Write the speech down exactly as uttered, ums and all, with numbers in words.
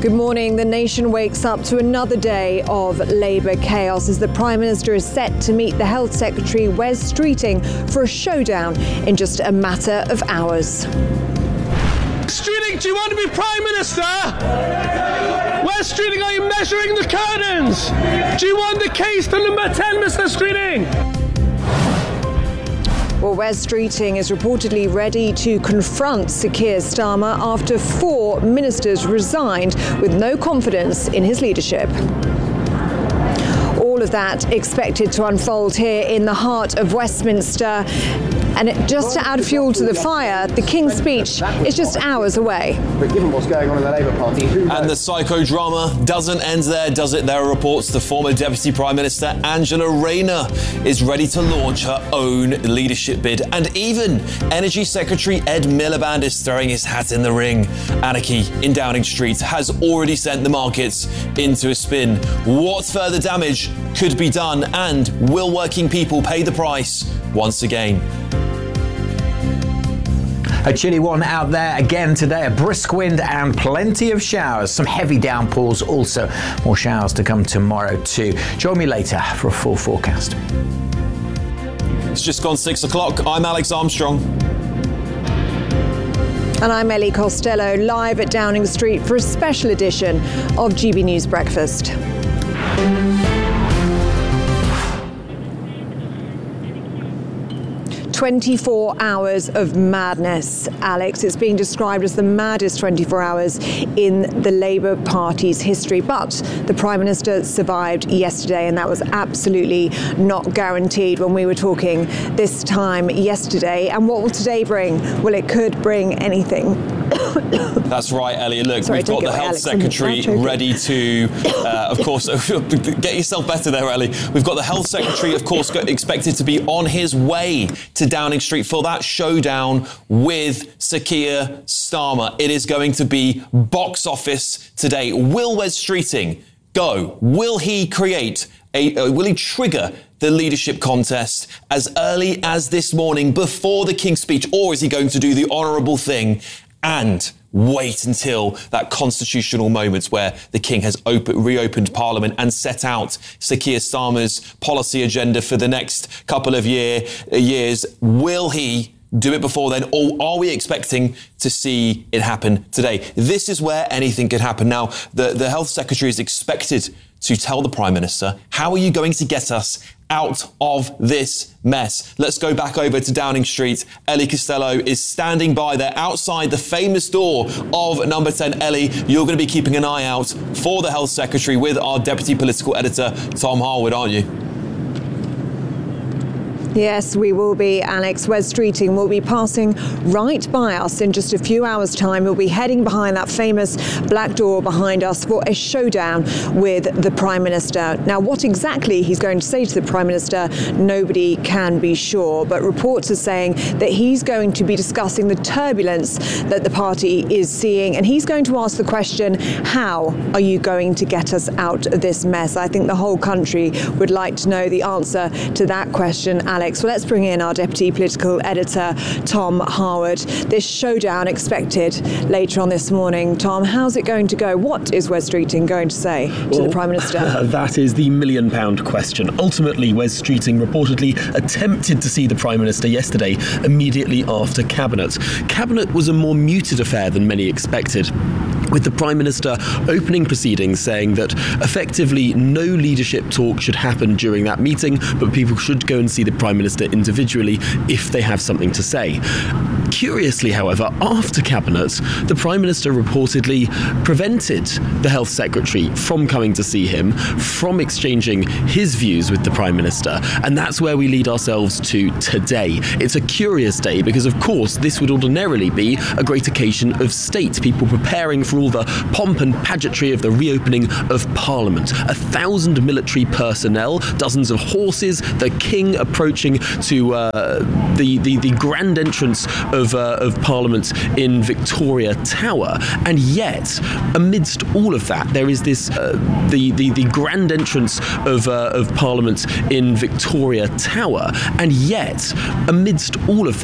Good morning. The nation wakes up to another day of Labour chaos as the Prime Minister is set to meet the Health Secretary Wes Streeting for a showdown in just a matter of hours. Streeting, do you want to be Prime Minister? Wes Streeting, are you measuring the curtains? Do you want the case to number ten, Mister Streeting? Well, Wes Streeting is reportedly ready to confront Sir Keir Starmer after four ministers resigned with no confidence in his leadership. All of that expected to unfold here in the heart of Westminster. And it, just to add fuel to the fire, the King's speech is just hours away. But given what's going on in the Labour Party, who knows? And the psychodrama doesn't end there, does it? There are reports the former Deputy Prime Minister Angela Rayner is ready to launch her own leadership bid. And even Energy Secretary Ed Miliband is throwing his hat in the ring. Anarchy in Downing Street has already sent the markets into a spin. What further damage could be done, and will working people pay the price once again? A chilly one out there again today, a brisk wind and plenty of showers, some heavy downpours also. More showers to come tomorrow too. Join me later for a full forecast. It's just gone six o'clock. I'm Alex Armstrong. And I'm Ellie Costello, live at Downing Street for a special edition of G B News Breakfast. twenty-four hours of madness, Alex. It's being described as the maddest twenty-four hours in the Labour Party's history. But the Prime Minister survived yesterday, and that was absolutely not guaranteed when we were talking this time yesterday. And what will today bring? Well, it could bring anything. That's right, Ellie. Look, Sorry, we've got the Health Secretary ready to, uh, of course, get yourself better there, Ellie. We've got the Health Secretary, of course, expected to be on his way to Downing Street for that showdown with Sir Keir Starmer. It is going to be box office today. Will Wes Streeting go? Will he create a, uh, will he trigger the leadership contest as early as this morning before the King's speech, or is he going to do the honourable thing and wait until that constitutional moment where the King has open, reopened Parliament and set out Sir Keir Starmer's policy agenda for the next couple of year, years? Will he do it before then, or are we expecting to see it happen today? This is where anything could happen. Now, the, the Health Secretary is expected to tell the Prime Minister, how are you going to get us out of this mess? Let's go back over to Downing Street. Ellie Costello is standing by there outside the famous door of number ten. Ellie, you're going to be keeping an eye out for the Health Secretary with our Deputy Political Editor, Tom Harwood, aren't you? Yes, we will be, Alex. Wes Streeting will be passing right by us in just a few hours' time. He'll be heading behind that famous black door behind us for a showdown with the Prime Minister. Now, what exactly he's going to say to the Prime Minister, nobody can be sure. But reports are saying that he's going to be discussing the turbulence that the party is seeing. And he's going to ask the question, how are you going to get us out of this mess? I think the whole country would like to know the answer to that question, Alex. So let's bring in our Deputy Political Editor, Tom Harwood. This showdown expected later on this morning. Tom, how's it going to go? What is Wes Streeting going to say to well, the Prime Minister? That is the million pound question. Ultimately, Wes Streeting reportedly attempted to see the Prime Minister yesterday immediately after Cabinet. Cabinet was a more muted affair than many expected, with the Prime Minister opening proceedings saying that effectively no leadership talk should happen during that meeting, but people should go and see the Prime Minister individually if they have something to say. Curiously, however, after Cabinet, the Prime Minister reportedly prevented the Health Secretary from coming to see him, from exchanging his views with the Prime Minister, and that's where we lead ourselves to today. It's a curious day because, of course, this would ordinarily be a great occasion of state, people preparing for all the pomp and pageantry of the reopening of Parliament. A thousand military personnel, dozens of horses, the King approaching to uh, the, the the grand entrance of uh, of Parliament in Victoria Tower, and yet amidst all of that, there is this uh, the, the the grand entrance of uh, of Parliament in Victoria Tower, and yet amidst all of that.